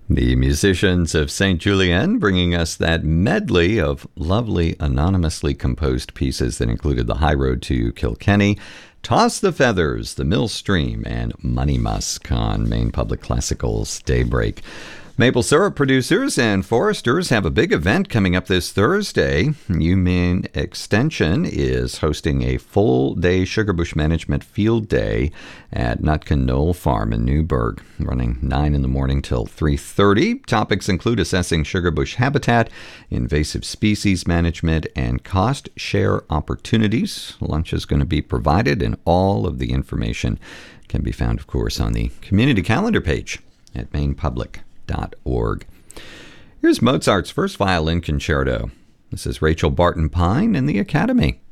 The musicians of St. Julien bringing us that medley of lovely anonymously composed pieces that included The High Road to Kilkenny, Toss the Feathers, The Mill Stream, and Money Musk on Maine Public Classical's Daybreak. Maple syrup producers and foresters have a big event coming up this Thursday. UMaine Extension is hosting a full-day sugarbush management field day at Nutkin Knoll Farm in Newburgh, running 9 in the morning till 3:30. Topics include assessing sugarbush habitat, invasive species management, and cost share opportunities. Lunch is going to be provided, and all of the information can be found, of course, on the community calendar page at mainpublic.org. Here's Mozart's first violin concerto. This is Rachel Barton Pine and the Academy.